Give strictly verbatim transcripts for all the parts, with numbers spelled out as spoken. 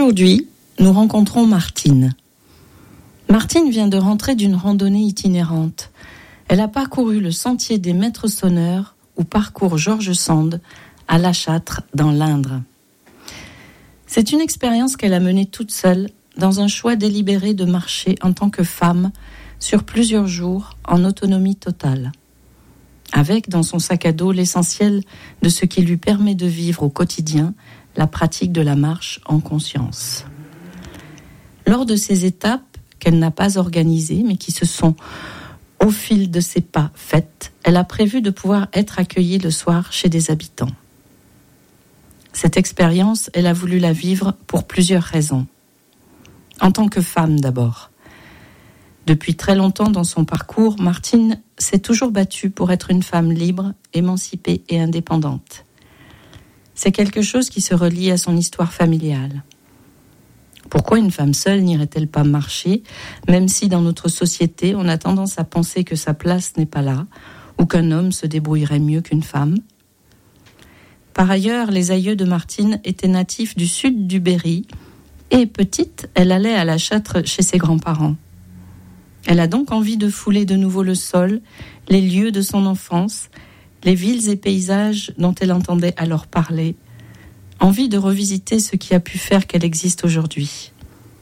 Aujourd'hui, nous rencontrons Martine. Martine vient de rentrer d'une randonnée itinérante. Elle a parcouru le sentier des maîtres sonneurs ou parcours George Sand à La Châtre dans l'Indre. C'est une expérience qu'elle a menée toute seule dans un choix délibéré de marcher en tant que femme sur plusieurs jours en autonomie totale, avec dans son sac à dos l'essentiel de ce qui lui permet de vivre au quotidien la pratique de la marche en conscience. Lors de ces étapes qu'elle n'a pas organisées mais qui se sont au fil de ses pas faites, elle a prévu de pouvoir être accueillie le soir chez des habitants. Cette expérience, elle a voulu la vivre pour plusieurs raisons. En tant que femme d'abord. Depuis très longtemps dans son parcours, Martine s'est toujours battue pour être une femme libre, émancipée et indépendante. C'est quelque chose qui se relie à son histoire familiale. Pourquoi une femme seule n'irait-elle pas marcher, même si dans notre société, on a tendance à penser que sa place n'est pas là, ou qu'un homme se débrouillerait mieux qu'une femme ? Par ailleurs, les aïeux de Martine étaient natifs du sud du Berry, et petite, elle allait à la Châtre chez ses grands-parents. Elle a donc envie de fouler de nouveau le sol, les lieux de son enfance, les villes et paysages dont elle entendait alors parler, envie de revisiter ce qui a pu faire qu'elle existe aujourd'hui.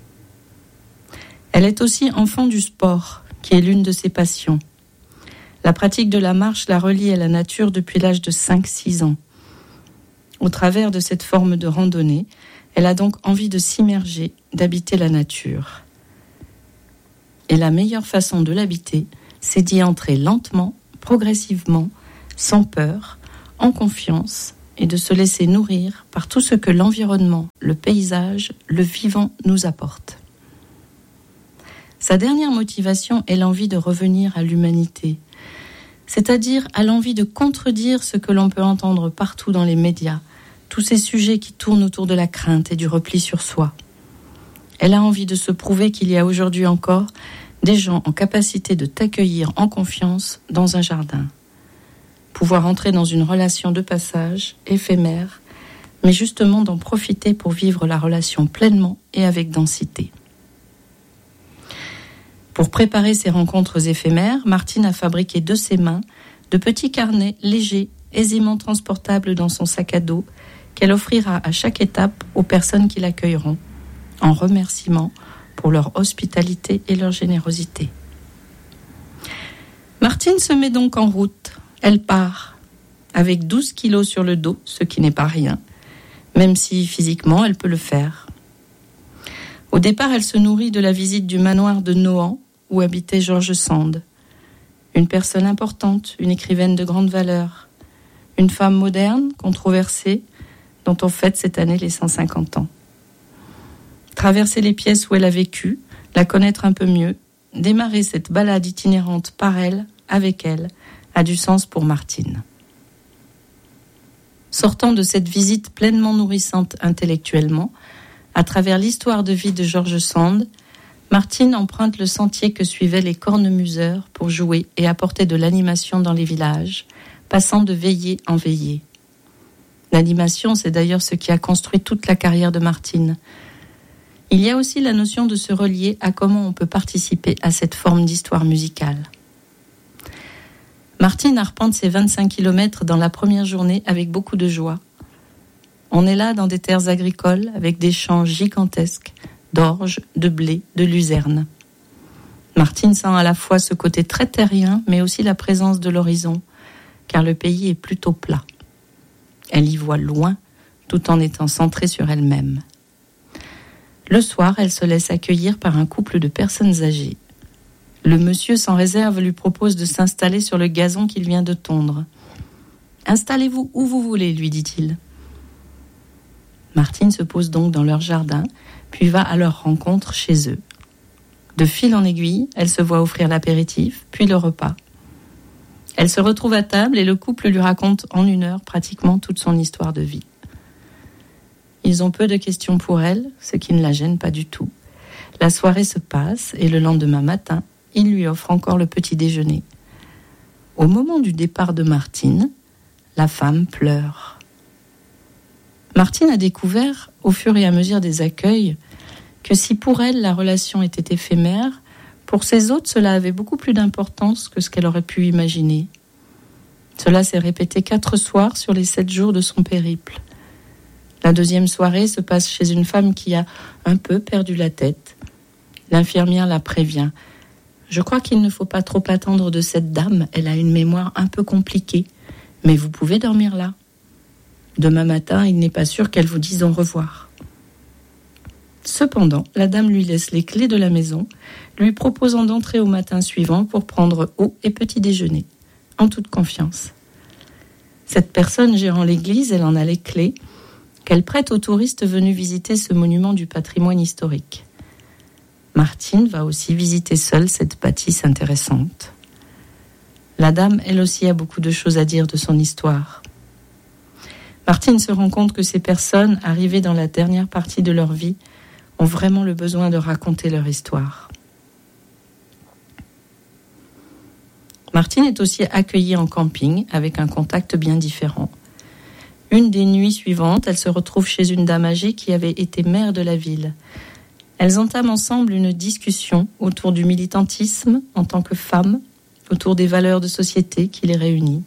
Elle est aussi enfant du sport, qui est l'une de ses passions. La pratique de la marche la relie à la nature depuis l'âge de cinq six ans. Au travers de cette forme de randonnée, elle a donc envie de s'immerger, d'habiter la nature. Et la meilleure façon de l'habiter, c'est d'y entrer lentement, progressivement, sans peur, en confiance, et de se laisser nourrir par tout ce que l'environnement, le paysage, le vivant nous apporte. Sa dernière motivation est l'envie de revenir à l'humanité, c'est-à-dire à l'envie de contredire ce que l'on peut entendre partout dans les médias, tous ces sujets qui tournent autour de la crainte et du repli sur soi. Elle a envie de se prouver qu'il y a aujourd'hui encore des gens en capacité de t'accueillir en confiance dans un jardin. Pouvoir entrer dans une relation de passage, éphémère, mais justement d'en profiter pour vivre la relation pleinement et avec densité. Pour préparer ces rencontres éphémères, Martine a fabriqué de ses mains de petits carnets légers, aisément transportables dans son sac à dos, qu'elle offrira à chaque étape aux personnes qui l'accueilleront, en remerciement pour leur hospitalité et leur générosité. Martine se met donc en route. Elle part, avec douze kilos sur le dos, ce qui n'est pas rien, même si physiquement elle peut le faire. Au départ, elle se nourrit de la visite du manoir de Nohant, où habitait George Sand. Une personne importante, une écrivaine de grande valeur, une femme moderne, controversée, dont on fête cette année les cent cinquante ans. Traverser les pièces où elle a vécu, la connaître un peu mieux, démarrer cette balade itinérante par elle, avec elle, a du sens pour Martine. Sortant de cette visite pleinement nourrissante intellectuellement, à travers l'histoire de vie de George Sand, Martine emprunte le sentier que suivaient les cornemuseurs pour jouer et apporter de l'animation dans les villages, passant de veillée en veillée. L'animation, c'est d'ailleurs ce qui a construit toute la carrière de Martine. Il y a aussi la notion de se relier à comment on peut participer à cette forme d'histoire musicale. Martine arpente ses vingt-cinq kilomètres dans la première journée avec beaucoup de joie. On est là dans des terres agricoles avec des champs gigantesques d'orge, de blé, de luzerne. Martine sent à la fois ce côté très terrien, mais aussi la présence de l'horizon, car le pays est plutôt plat. Elle y voit loin, tout en étant centrée sur elle-même. Le soir, elle se laisse accueillir par un couple de personnes âgées. Le monsieur sans réserve lui propose de s'installer sur le gazon qu'il vient de tondre. « Installez-vous où vous voulez, lui dit-il. » Martine se pose donc dans leur jardin, puis va à leur rencontre chez eux. De fil en aiguille, elle se voit offrir l'apéritif, puis le repas. Elle se retrouve à table et le couple lui raconte en une heure pratiquement toute son histoire de vie. Ils ont peu de questions pour elle, ce qui ne la gêne pas du tout. La soirée se passe et le lendemain matin, il lui offre encore le petit déjeuner. Au moment du départ de Martine, la femme pleure. Martine a découvert, au fur et à mesure des accueils, que si pour elle la relation était éphémère, pour ses hôtes cela avait beaucoup plus d'importance que ce qu'elle aurait pu imaginer. Cela s'est répété quatre soirs sur les sept jours de son périple. La deuxième soirée se passe chez une femme qui a un peu perdu la tête. L'infirmière la prévient. « Je crois qu'il ne faut pas trop attendre de cette dame, elle a une mémoire un peu compliquée, mais vous pouvez dormir là. Demain matin, il n'est pas sûr qu'elle vous dise au revoir. » Cependant, la dame lui laisse les clés de la maison, lui proposant d'entrer au matin suivant pour prendre eau et petit déjeuner, en toute confiance. Cette personne gérant l'église, elle en a les clés, qu'elle prête aux touristes venus visiter ce monument du patrimoine historique. Martine va aussi visiter seule cette bâtisse intéressante. La dame, elle aussi, a beaucoup de choses à dire de son histoire. Martine se rend compte que ces personnes, arrivées dans la dernière partie de leur vie, ont vraiment le besoin de raconter leur histoire. Martine est aussi accueillie en camping avec un contact bien différent. Une des nuits suivantes, elle se retrouve chez une dame âgée qui avait été maire de la ville. Elles entament ensemble une discussion autour du militantisme en tant que femme, autour des valeurs de société qui les réunit.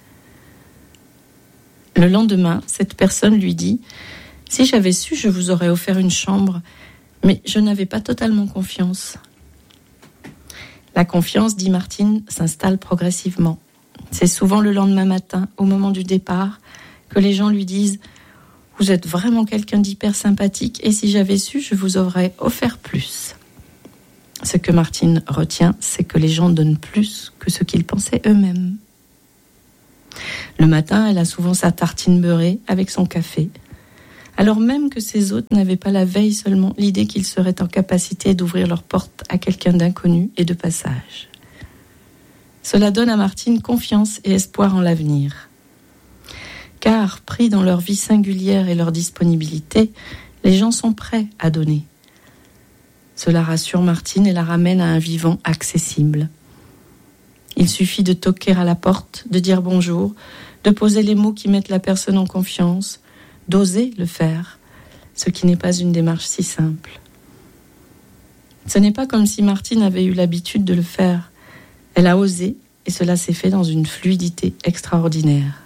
Le lendemain, cette personne lui dit « Si j'avais su, je vous aurais offert une chambre, mais je n'avais pas totalement confiance. » La confiance, dit Martine, s'installe progressivement. C'est souvent le lendemain matin, au moment du départ, que les gens lui disent « Vous êtes vraiment quelqu'un d'hyper sympathique et si j'avais su, je vous aurais offert plus. » Ce que Martine retient, c'est que les gens donnent plus que ce qu'ils pensaient eux-mêmes. Le matin, elle a souvent sa tartine beurrée avec son café, alors même que ses hôtes n'avaient pas la veille seulement l'idée qu'ils seraient en capacité d'ouvrir leur porte à quelqu'un d'inconnu et de passage. Cela donne à Martine confiance et espoir en l'avenir. Car, pris dans leur vie singulière et leur disponibilité, les gens sont prêts à donner. Cela rassure Martine et la ramène à un vivant accessible. Il suffit de toquer à la porte, de dire bonjour, de poser les mots qui mettent la personne en confiance, d'oser le faire, ce qui n'est pas une démarche si simple. Ce n'est pas comme si Martine avait eu l'habitude de le faire. Elle a osé et cela s'est fait dans une fluidité extraordinaire.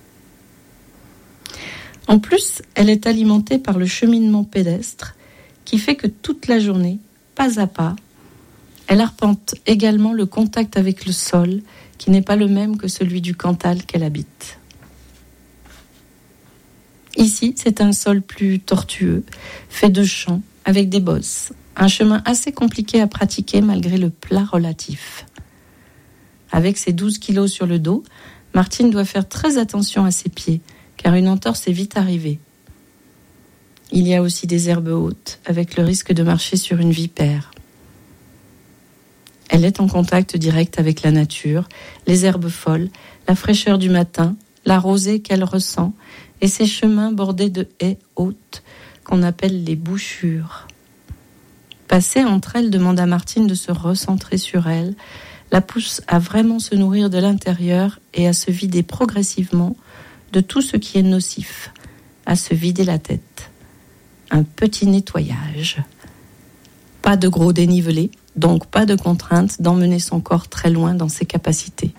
En plus, elle est alimentée par le cheminement pédestre qui fait que toute la journée, pas à pas, elle arpente également le contact avec le sol qui n'est pas le même que celui du Cantal qu'elle habite. Ici, c'est un sol plus tortueux, fait de champs, avec des bosses, un chemin assez compliqué à pratiquer malgré le plat relatif. Avec ses douze kilos sur le dos, Martine doit faire très attention à ses pieds, car une entorse est vite arrivée. Il y a aussi des herbes hautes, avec le risque de marcher sur une vipère. Elle est en contact direct avec la nature, les herbes folles, la fraîcheur du matin, la rosée qu'elle ressent, et ces chemins bordés de haies hautes qu'on appelle les bouchures. Passer entre elles demande à Martine de se recentrer sur elle, la pousse à vraiment se nourrir de l'intérieur et à se vider progressivement de tout ce qui est nocif, à se vider la tête. Un petit nettoyage. Pas de gros dénivelé, donc pas de contrainte d'emmener son corps très loin dans ses capacités.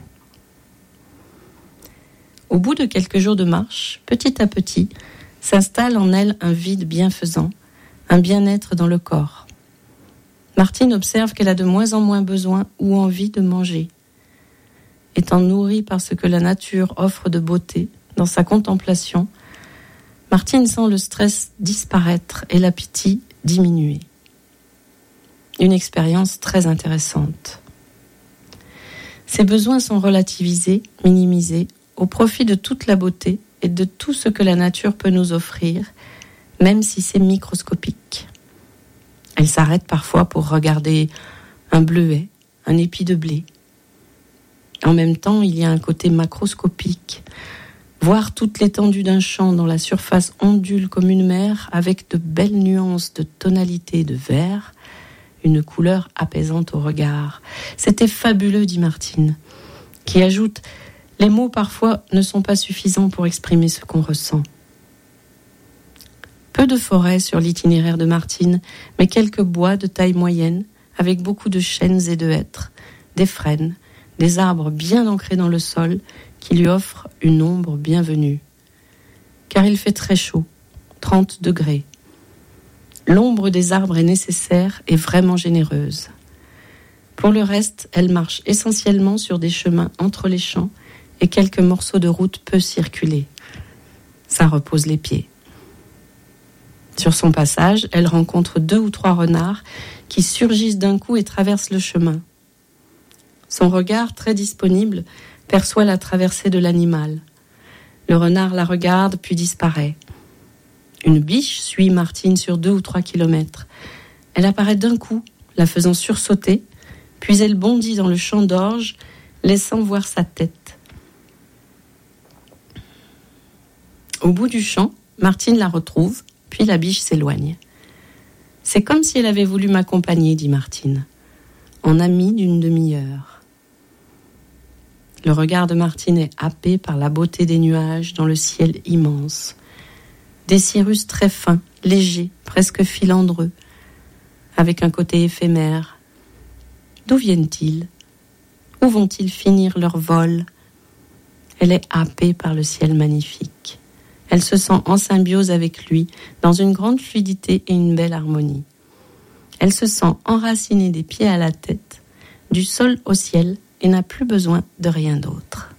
Au bout de quelques jours de marche, petit à petit, s'installe en elle un vide bienfaisant, un bien-être dans le corps. Martine observe qu'elle a de moins en moins besoin ou envie de manger. Étant nourrie par ce que la nature offre de beauté dans sa contemplation, Martine sent le stress disparaître et l'appétit diminuer. Une expérience très intéressante. Ses besoins sont relativisés, minimisés, au profit de toute la beauté et de tout ce que la nature peut nous offrir, même si c'est microscopique. Elle s'arrête parfois pour regarder un bleuet, un épi de blé. En même temps, il y a un côté macroscopique. Voir toute l'étendue d'un champ dont la surface ondule comme une mer avec de belles nuances de tonalité de vert, une couleur apaisante au regard. C'était fabuleux, dit Martine, qui ajoute « Les mots parfois ne sont pas suffisants pour exprimer ce qu'on ressent. » Peu de forêts sur l'itinéraire de Martine, mais quelques bois de taille moyenne, avec beaucoup de chênes et de hêtres, des frênes, des arbres bien ancrés dans le sol qui lui offrent une ombre bienvenue. Car il fait très chaud, trente degrés. L'ombre des arbres est nécessaire et vraiment généreuse. Pour le reste, elle marche essentiellement sur des chemins entre les champs et quelques morceaux de route peu circulés. Ça repose les pieds. Sur son passage, elle rencontre deux ou trois renards qui surgissent d'un coup et traversent le chemin. Son regard, très disponible, perçoit la traversée de l'animal. Le renard la regarde puis disparaît. Une biche suit Martine sur deux ou trois kilomètres. Elle apparaît d'un coup, la faisant sursauter, puis elle bondit dans le champ d'orge, laissant voir sa tête. Au bout du champ, Martine la retrouve, puis la biche s'éloigne. C'est comme si elle avait voulu m'accompagner, dit Martine, en amie d'une demi-heure. Le regard de Martine est happé par la beauté des nuages dans le ciel immense. Des cirrus très fins, légers, presque filandreux, avec un côté éphémère. D'où viennent-ils ? Où vont-ils finir leur vol ? Elle est happée par le ciel magnifique. Elle se sent en symbiose avec lui, dans une grande fluidité et une belle harmonie. Elle se sent enracinée des pieds à la tête, du sol au ciel, et n'a plus besoin de rien d'autre.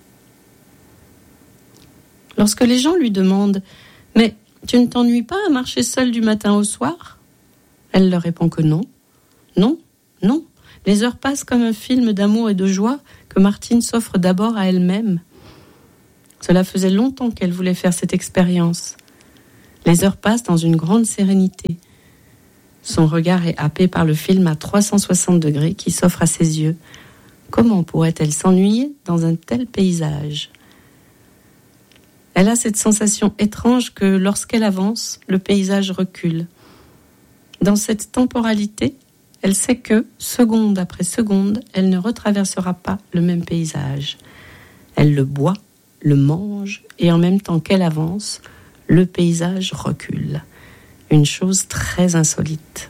Lorsque les gens lui demandent « Mais tu ne t'ennuies pas à marcher seule du matin au soir ?» Elle leur répond que non. Non, non. Les heures passent comme un film d'amour et de joie que Martine s'offre d'abord à elle-même. Cela faisait longtemps qu'elle voulait faire cette expérience. Les heures passent dans une grande sérénité. Son regard est happé par le film à trois cent soixante degrés qui s'offre à ses yeux. Comment pourrait-elle s'ennuyer dans un tel paysage ? Elle a cette sensation étrange que lorsqu'elle avance, le paysage recule. Dans cette temporalité, elle sait que, seconde après seconde, elle ne retraversera pas le même paysage. Elle le boit, le mange, et en même temps qu'elle avance, le paysage recule. Une chose très insolite.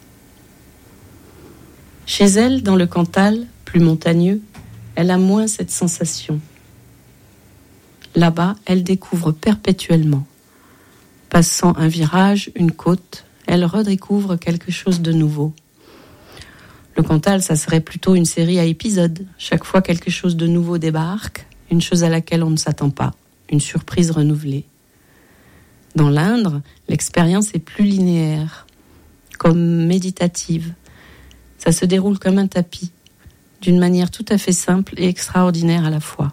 Chez elle, dans le Cantal, plus montagneux, elle a moins cette sensation. Là-bas, elle découvre perpétuellement. Passant un virage, une côte, elle redécouvre quelque chose de nouveau. Le Cantal, ça serait plutôt une série à épisodes. Chaque fois, quelque chose de nouveau débarque, une chose à laquelle on ne s'attend pas, une surprise renouvelée. Dans l'Indre, l'expérience est plus linéaire, comme méditative. Ça se déroule comme un tapis, d'une manière tout à fait simple et extraordinaire à la fois.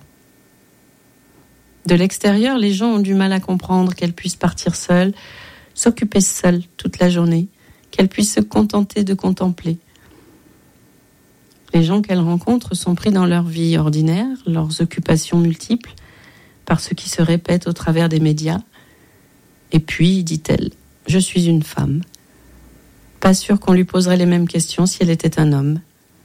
De l'extérieur, les gens ont du mal à comprendre qu'elle puisse partir seule, s'occuper seule toute la journée, qu'elle puisse se contenter de contempler. Les gens qu'elle rencontre sont pris dans leur vie ordinaire, leurs occupations multiples, par ce qui se répète au travers des médias. Et puis, dit-elle, je suis une femme. Pas sûre qu'on lui poserait les mêmes questions si elle était un homme.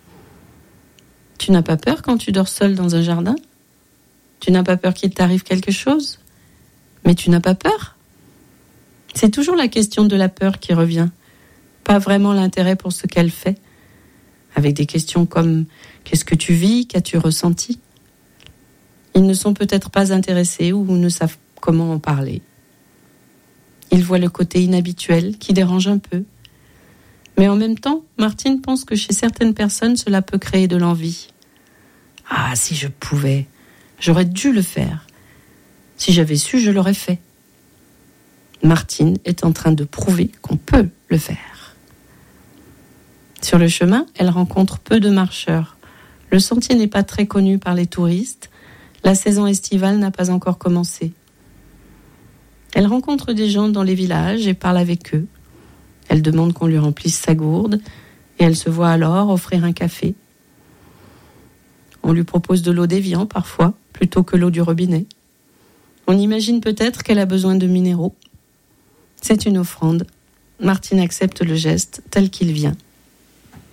Tu n'as pas peur quand tu dors seule dans un jardin ? Tu n'as pas peur qu'il t'arrive quelque chose ? Mais tu n'as pas peur ? C'est toujours la question de la peur qui revient, pas vraiment l'intérêt pour ce qu'elle fait, avec des questions comme « Qu'est-ce que tu vis ? Qu'as-tu ressenti ?» Ils ne sont peut-être pas intéressés ou ne savent comment en parler. Ils voient le côté inhabituel qui dérange un peu. Mais en même temps, Martine pense que chez certaines personnes, cela peut créer de l'envie. « Ah, si je pouvais, j'aurais dû le faire. Si j'avais su, je l'aurais fait. » Martine est en train de prouver qu'on peut le faire. Sur le chemin, elle rencontre peu de marcheurs. Le sentier n'est pas très connu par les touristes. La saison estivale n'a pas encore commencé. Elle rencontre des gens dans les villages et parle avec eux. Elle demande qu'on lui remplisse sa gourde et elle se voit alors offrir un café. On lui propose de l'eau d'Évian parfois, plutôt que l'eau du robinet. On imagine peut-être qu'elle a besoin de minéraux. C'est une offrande. Martine accepte le geste tel qu'il vient.